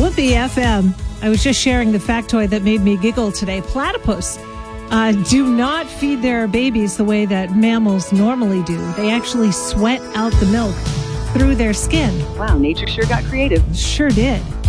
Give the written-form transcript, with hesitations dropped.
Whoopee FM. I was just sharing the factoid that made me giggle today. Platypus do not feed their babies the way that mammals normally do. They actually sweat out the milk through their skin. Wow, nature sure got creative. Sure did.